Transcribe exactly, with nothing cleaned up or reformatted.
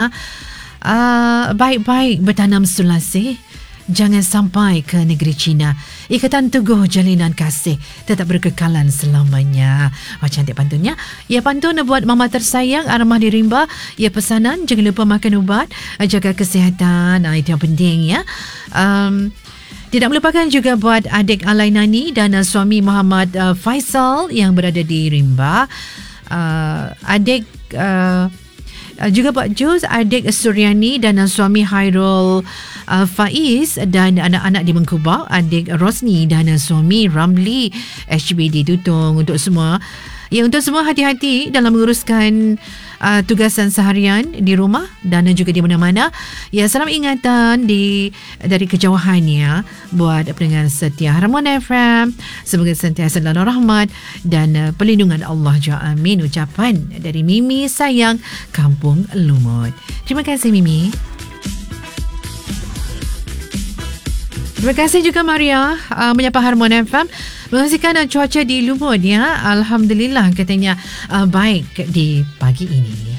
ya. Uh, baik-baik bertanam selasih, jangan sampai ke negeri China. Ikatan teguh jalinan kasih tetap berkekalan selamanya. Wah, cantik pantunnya. Ya, pantun buat mama tersayang Armah di Rimba. Ya, pesanan jangan lupa makan ubat, jaga kesihatan. Nah, itu yang penting ya. Um, Tidak melupakan juga buat adik Alai Nani dan uh, suami Muhammad uh, Faisal yang berada di Rimba. Uh, adik uh, uh, juga buat Juz, adik Suryani dan uh, suami Hairul uh, Faiz dan anak-anak di Mengkubau, adik Rosni dan uh, suami Ramli H B D Tutong. Untuk semua, ya, untuk semua hati-hati dalam menguruskan uh, tugasan seharian di rumah dan juga di mana-mana. Ya, salam ingatan di dari kejauhan ya buat pendengar setia Haramuan F M. Semoga sentiasa dalam rahmat dan uh, perlindungan Allah Jalla. Amin. Ucapan dari Mimi sayang Kampung Lumut. Terima kasih Mimi. Terima kasih juga Maria uh, menyapa Haramuan F M. Menghasilkan uh, cuaca di Lumut ya. Alhamdulillah katanya uh, baik di pagi ini.